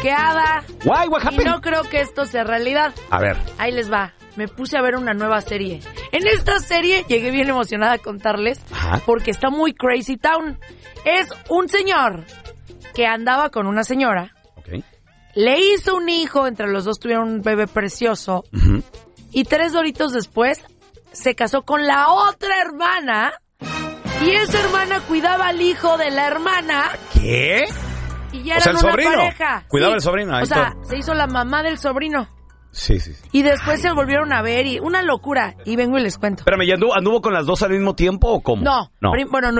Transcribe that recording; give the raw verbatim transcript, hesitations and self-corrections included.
bloqueada. Why, what happened? Y no creo que esto sea realidad. A ver. Ahí les va. Me puse a ver una nueva serie. En esta serie llegué bien emocionada a contarles. Ajá. Porque está muy crazy town. Es un señor que andaba con una señora. Ok. Le hizo un hijo, entre los dos tuvieron un bebé precioso. Uh-huh. Y tres doritos después se casó con la otra hermana. Y esa hermana cuidaba al hijo de la hermana. ¿Qué? Y ya O eran sea, el una sobrino. pareja. Cuidaba Sí. el sobrino, ahí O sea, está. se hizo la mamá del sobrino. Sí, sí, sí. Y después se volvieron a ver y una locura. Y vengo y les cuento. Espérame, ¿y anduvo, anduvo con las dos al mismo tiempo o cómo? No, no. prim- bueno,